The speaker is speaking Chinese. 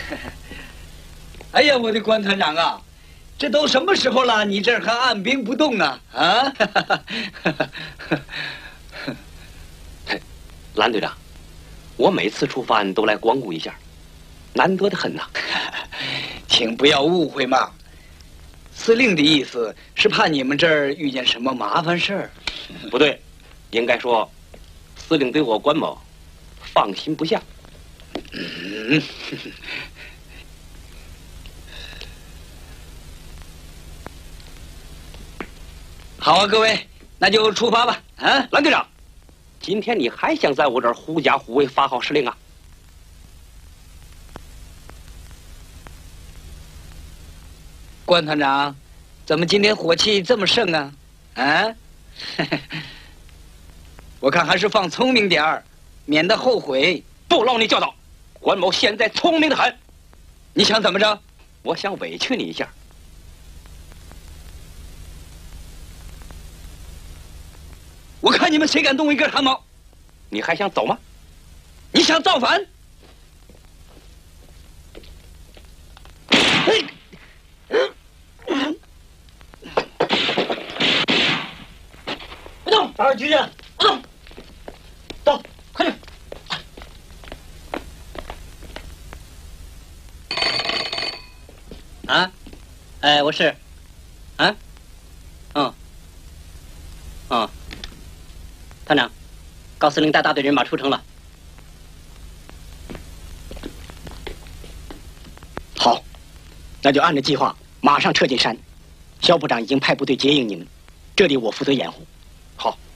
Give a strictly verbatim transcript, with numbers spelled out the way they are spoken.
哎呀，我的关团长啊，这都什么时候了，你这儿还按兵不动啊？啊！ 蓝队长，我每次出发都来光顾一下，难得的很呐。 请不要误会嘛，司令的意思是怕你们这儿遇见什么麻烦事儿。 不对，应该说，司令对我关某放心不下。 嗯。好啊，各位，那就出发吧。啊， 蓝队长，今天你还想在我这儿狐假虎威发号施令啊？ 关团长，怎么今天火气这么盛啊？啊？我看还是放聪明点儿，免得后悔。 不劳你教导，关某现在聪明的很。 你想怎么着？ 我想委屈你一下。 我看你们谁敢动一根汗毛？ 你还想走吗？ 你想造反？哎！ 别动！二局长，不动！走，快点！啊？哎，我是。啊？嗯。嗯。团长，高司令带大队人马出城了。 好，那就按照计划马上撤进山。肖部长已经派部队接应你们，这里我负责掩护。 好，